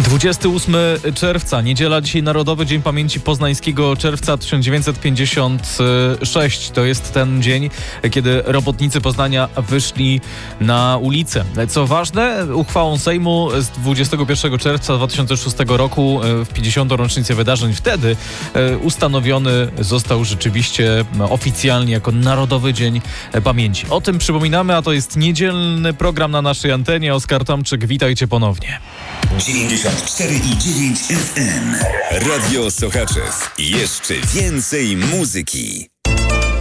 28 czerwca, niedziela, dzisiaj Narodowy Dzień Pamięci Poznańskiego czerwca 1956. To jest ten dzień, kiedy robotnicy Poznania wyszli na ulicę. Co ważne, uchwałą Sejmu z 21 czerwca 2006 roku w 50. rocznicę wydarzeń wtedy ustanowiony został rzeczywiście oficjalnie jako Narodowy Dzień Pamięci. O tym przypominamy, a to jest niedzielny program na naszej antenie. Oskar Tomczyk, witajcie ponownie. 94,9 FM. Radio Sochaczew. Jeszcze więcej muzyki.